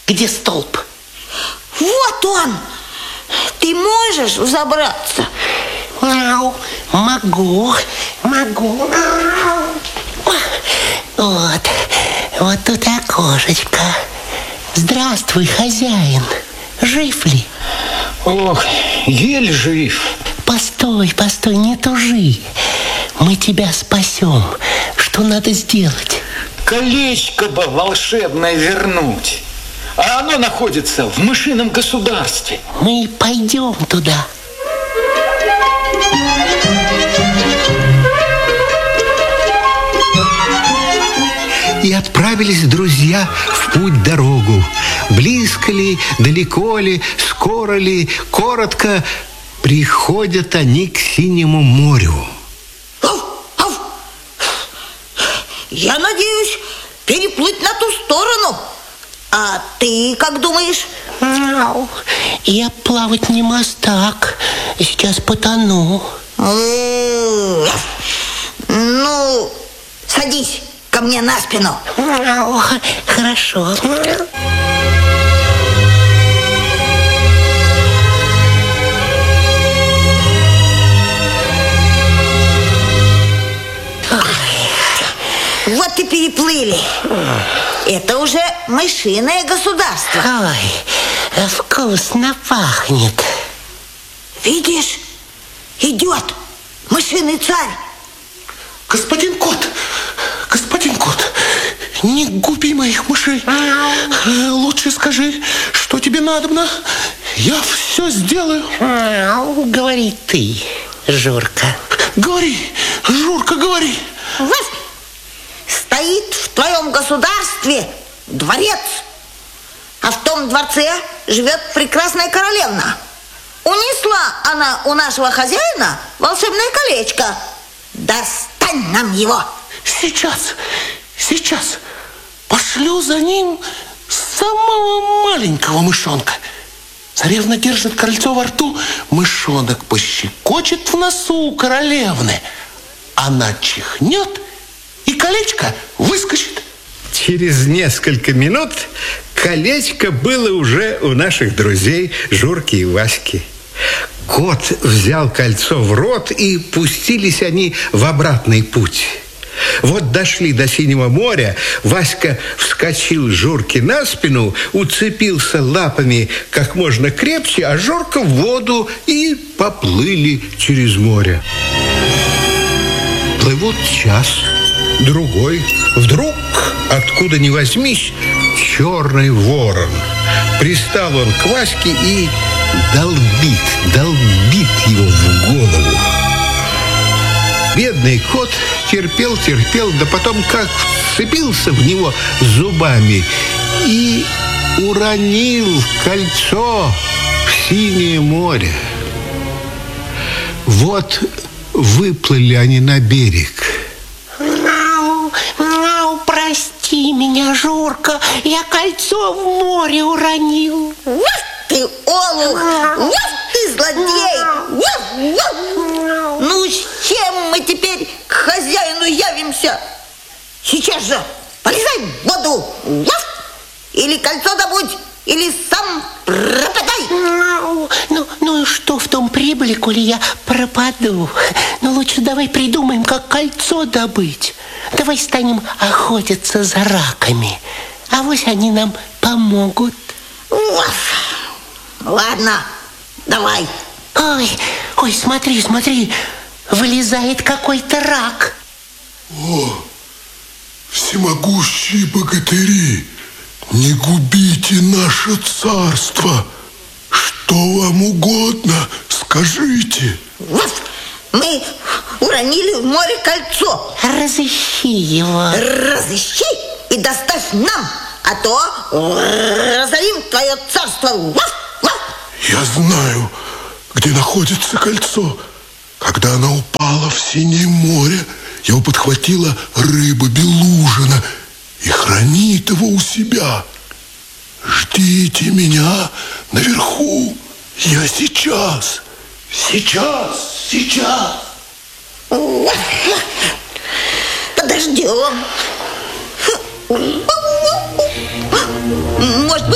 Где столб? Вот он. Ты можешь взобраться? Могу. Вот тут окошечко. Здравствуй, хозяин. Жив ли? Ох, еле жив. Постой, не тужи. Мы тебя спасем. Что надо сделать? Колечко бы волшебное вернуть. А оно находится в мышином государстве. Мы пойдем туда. И отправились друзья в путь-дорогу. Близко ли, далеко ли, скоро ли, коротко, приходят они к Синему морю. Я надеюсь переплыть на ту сторону. А ты как думаешь? Я плавать не мастак. Сейчас потону. Ну, садись ко мне на спину. Хорошо. Вот и переплыли. Это уже мышиное государство. Ой, вкусно пахнет. Видишь, идет мышиный царь. Господин кот, не губи моих мышей. Лучше скажи, что тебе надобно. Я все сделаю. Говори ты, Журка. Говори, Журка, говори. Стоит в твоем государстве дворец, а в том дворце живет прекрасная королевна. Унесла она у нашего хозяина волшебное колечко. Достань нам его. Сейчас. Пошлю за ним самого маленького мышонка. Царевна держит кольцо во рту, мышонок пощекочет в носу у королевны. Она чихнет, и колечко выскочит. Через несколько минут колечко было уже у наших друзей Журки и Васьки. Кот взял кольцо в рот, и пустились они в обратный путь. Вот дошли до Синего моря, Васька вскочил Журке на спину, уцепился лапами как можно крепче, а Журка в воду, и поплыли через море. Плывут час, другой. Вдруг, откуда ни возьмись, черный ворон. Пристал он к Ваське и долбит его в голову. Бедный кот терпел, да потом как вцепился в него зубами и уронил кольцо в Синее море. Вот выплыли они на берег. Прости меня, Журка, я кольцо в море уронил. Ты олух, ты злодей. Ну, с чем мы теперь к хозяину явимся? Сейчас же полезай в воду. Или кольцо добудь, или сам пропадай. Ну и что в том прибыли, коли я пропаду? Ну лучше давай придумаем, как кольцо добыть. Давай станем охотиться за раками. Авось они нам помогут. Ладно, давай. Ой, смотри, вылезает какой-то рак. О, всемогущие богатыри, не губите наше царство. Что вам угодно, скажите. Мы уронили в море кольцо. Разыщи его. Разыщи и доставь нам, а то разорим твое царство. Я знаю, где находится кольцо. Когда она упала в Синее море, его подхватила рыба Белужина и хранит его у себя. Ждите меня наверху. Я сейчас. Подождем. Может быть,